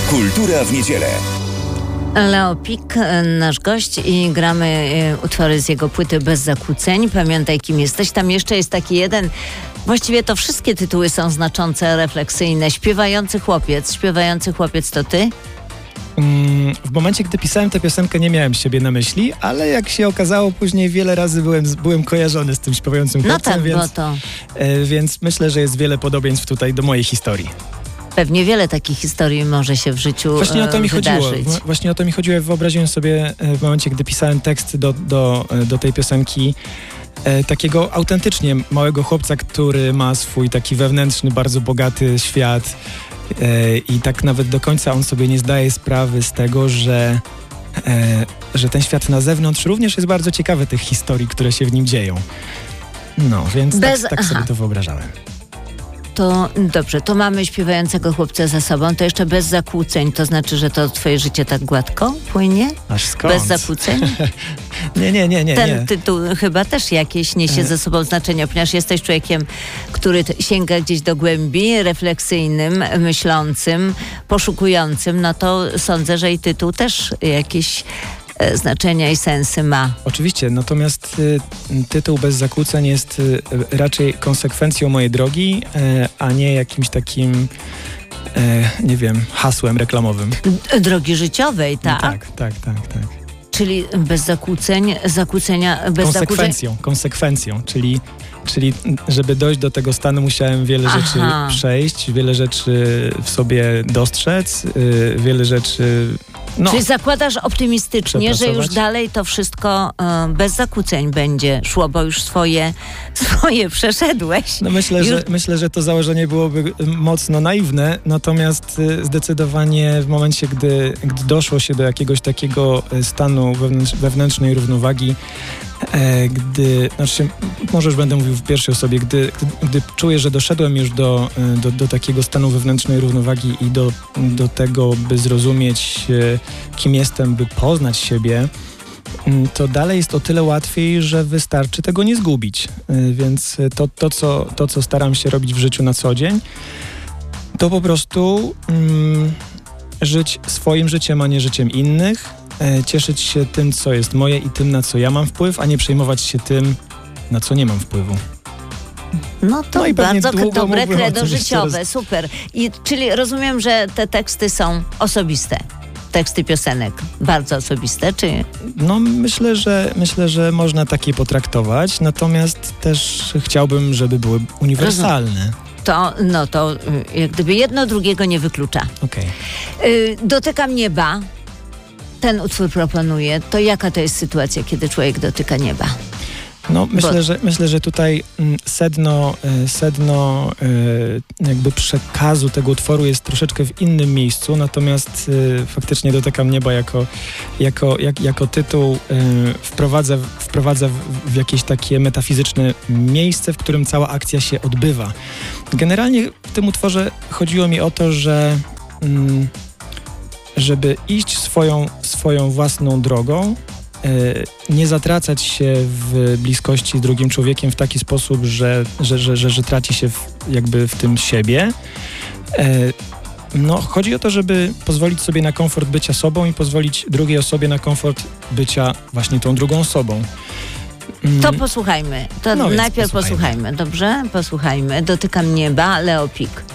Kultura w niedzielę. Leo Pik, nasz gość, i gramy utwory z jego płyty Bez zakłóceń. Pamiętaj, kim jesteś. Tam jeszcze jest taki jeden, właściwie to wszystkie tytuły są znaczące, refleksyjne. Śpiewający chłopiec to ty? W momencie, gdy pisałem tę piosenkę, nie miałem siebie na myśli, ale jak się okazało, później wiele razy byłem kojarzony z tym śpiewającym chłopcem, No tak, więc, bo to... więc myślę, że jest wiele podobieństw tutaj do mojej historii. Pewnie wiele takich historii może się w życiu Właśnie o to mi wydarzyć. chodziło. Właśnie o to mi chodziło. Wyobraziłem sobie w momencie, gdy pisałem tekst do tej piosenki, takiego autentycznie małego chłopca, który ma swój taki wewnętrzny, bardzo bogaty świat i tak nawet do końca on sobie nie zdaje sprawy z tego, że ten świat na zewnątrz również jest bardzo ciekawy, tych historii, które się w nim dzieją. No, więc tak sobie to wyobrażałem. To dobrze, to mamy śpiewającego chłopca za sobą, to jeszcze bez zakłóceń, to znaczy, że to twoje życie tak gładko płynie? Aż skąd? Bez zakłóceń? Nie. Ten tytuł chyba też jakieś niesie ze sobą znaczenie, ponieważ jesteś człowiekiem, który sięga gdzieś do głębi, refleksyjnym, myślącym, poszukującym, no to sądzę, że i tytuł też jakieś znaczenia i sensy ma. Oczywiście, natomiast tytuł Bez zakłóceń jest raczej konsekwencją mojej drogi, a nie jakimś takim, nie wiem, hasłem reklamowym. Drogi życiowej, tak? No tak. Czyli bez zakłóceń, Konsekwencją, czyli żeby dojść do tego stanu, musiałem wiele rzeczy przejść, wiele rzeczy w sobie dostrzec, wiele rzeczy... No, czyli zakładasz optymistycznie, że już dalej to wszystko bez zakłóceń będzie szło, bo już swoje przeszedłeś. No myślę, że to założenie byłoby mocno naiwne, natomiast zdecydowanie w momencie, gdy doszło się do jakiegoś takiego stanu wewnętrznej równowagi, może już będę mówił w pierwszej osobie, gdy czuję, że doszedłem już do takiego stanu wewnętrznej równowagi i do tego, by zrozumieć, kim jestem, by poznać siebie, to dalej jest o tyle łatwiej, że wystarczy tego nie zgubić. Więc to, co staram się robić w życiu na co dzień, to po prostu żyć swoim życiem, a nie życiem innych, cieszyć się tym, co jest moje i tym, na co ja mam wpływ, a nie przejmować się tym, na co nie mam wpływu. No to i bardzo dobre credo tym, życiowe, super. Czyli rozumiem, że te teksty są osobiste. Teksty piosenek bardzo osobiste, czy? No myślę, że można takie potraktować, natomiast też chciałbym, żeby były uniwersalne. To jak gdyby jedno drugiego nie wyklucza. Okej. Dotykam nieba. Ten utwór proponuję. To jaka to jest sytuacja, kiedy człowiek dotyka nieba? No myślę, że tutaj sedno jakby przekazu tego utworu jest troszeczkę w innym miejscu, natomiast faktycznie Dotykam nieba jako tytuł wprowadza w jakieś takie metafizyczne miejsce, w którym cała akcja się odbywa. Generalnie w tym utworze chodziło mi o to, że żeby iść swoją własną drogą, nie zatracać się w bliskości z drugim człowiekiem w taki sposób, że traci się jakby w tym siebie. Chodzi o to, żeby pozwolić sobie na komfort bycia sobą i pozwolić drugiej osobie na komfort bycia właśnie tą drugą osobą. To posłuchajmy. Najpierw posłuchajmy, dobrze? Posłuchajmy. Dotykam nieba, Leo Pik.